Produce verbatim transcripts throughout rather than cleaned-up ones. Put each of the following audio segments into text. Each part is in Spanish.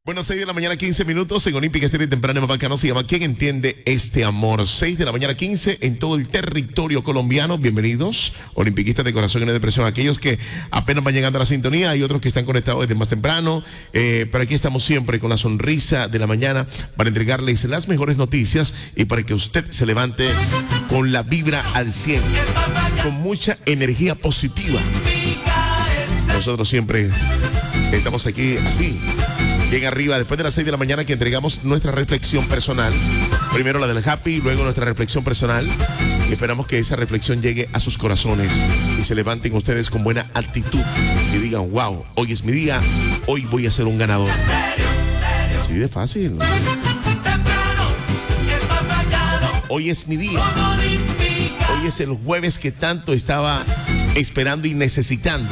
Bueno, seis de la mañana, quince minutos, en Olímpica Estéreo Temprano en Bacano se llama ¿Quién entiende este amor? seis de la mañana, quince en todo el territorio colombiano. Bienvenidos, olimpiquistas de corazón y de depresión, aquellos que apenas van llegando a la sintonía, hay otros que están conectados desde más temprano, eh, pero aquí estamos siempre con la sonrisa de la mañana para entregarles las mejores noticias y para que usted se levante con la vibra al cien, con mucha energía positiva. Nosotros siempre estamos aquí así, bien arriba, después de las seis de la mañana, que entregamos nuestra reflexión personal. Primero la del Happy, luego nuestra reflexión personal. Y esperamos que esa reflexión llegue a sus corazones y se levanten ustedes con buena actitud y digan, wow, hoy es mi día, hoy voy a ser un ganador. Así de fácil. Hoy es mi día. Hoy es el jueves que tanto estaba esperando y necesitando.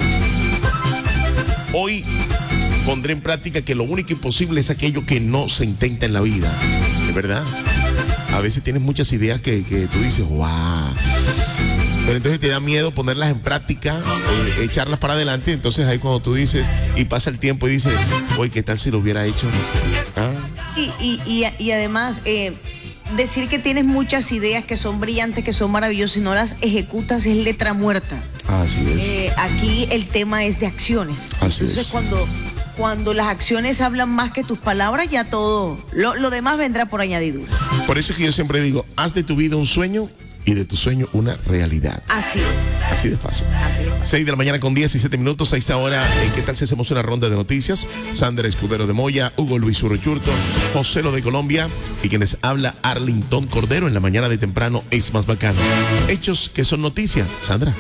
Hoy pondré en práctica que lo único imposible es aquello que no se intenta en la vida. ¿Es verdad? A veces tienes muchas ideas que, que tú dices, wow. Pero entonces te da miedo ponerlas en práctica, eh, echarlas para adelante. Entonces ahí cuando tú dices, y pasa el tiempo y dices, oye, ¿qué tal si lo hubiera hecho? ¿Ah? Y, y, y, y además, eh, decir que tienes muchas ideas que son brillantes, que son maravillosas, y no las ejecutas es letra muerta. Así es. Eh, aquí el tema es de acciones. Así Entonces es. cuando... Cuando las acciones hablan más que tus palabras, ya todo, lo, lo demás vendrá por añadidura. Por eso es que yo siempre digo, haz de tu vida un sueño y de tu sueño una realidad. Así es. Así de fácil. Así es. seis de la mañana con diecisiete minutos. A esta hora, ¿en qué tal si hacemos una ronda de noticias? Sandra Escudero de Moya, Hugo Luis Urochurto, José Lo de Colombia y quienes habla Arlington Cordero en la mañana de temprano es más bacano. Hechos que son noticia. Sandra.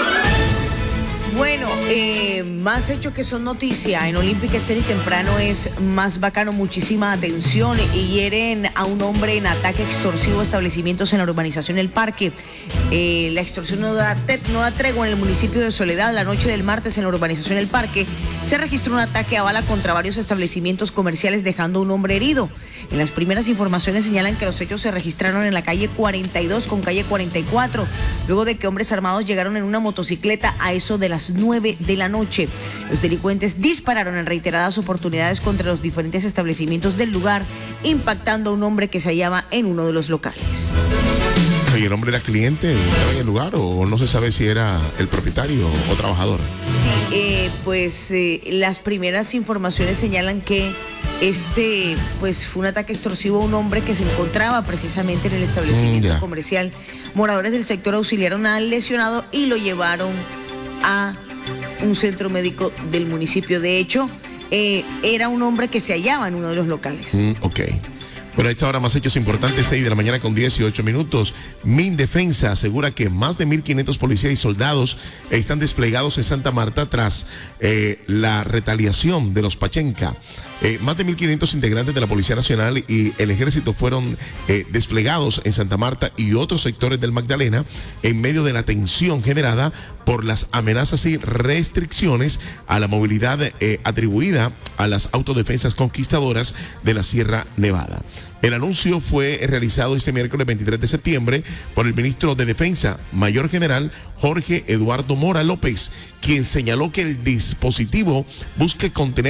Bueno, eh, más hechos que son noticia en Olímpica Estéreo Temprano es más bacano. Muchísima atención. Y hieren a un hombre en ataque extorsivo a establecimientos en la urbanización El Parque. Eh, la extorsión no da, no da tregua en el municipio de Soledad. La noche del martes en la urbanización El Parque se registró un ataque a bala contra varios establecimientos comerciales, dejando a un hombre herido. En las primeras informaciones señalan que los hechos se registraron en la calle cuarenta y dos con calle cuarenta y cuatro, luego de que hombres armados llegaron en una motocicleta a eso de las nueve de la noche. Los delincuentes dispararon en reiteradas oportunidades contra los diferentes establecimientos del lugar, impactando a un hombre que se hallaba en uno de los locales. ¿Y el hombre era cliente, estaba en el lugar, o no se sabe si era el propietario o trabajador? Sí, eh, pues eh, las primeras informaciones señalan que este pues fue un ataque extorsivo a un hombre que se encontraba precisamente en el establecimiento mm, comercial. Moradores del sector auxiliaron al lesionado y lo llevaron a un centro médico del municipio. De hecho, eh, era un hombre que se hallaba en uno de los locales. Mm, ok. Bueno, a esta hora más hechos importantes, seis de la mañana con dieciocho minutos. Mindefensa asegura que más de mil quinientos policías y soldados están desplegados en Santa Marta tras eh, la retaliación de los Pachenca. Eh, más de mil quinientos integrantes de la Policía Nacional y el Ejército fueron eh, desplegados en Santa Marta y otros sectores del Magdalena en medio de la tensión generada por las amenazas y restricciones a la movilidad eh, atribuida a las autodefensas conquistadoras de la Sierra Nevada. El anuncio fue realizado este miércoles veintitrés de septiembre por el ministro de Defensa, Mayor General Jorge Eduardo Mora López, quien señaló que el dispositivo busca contener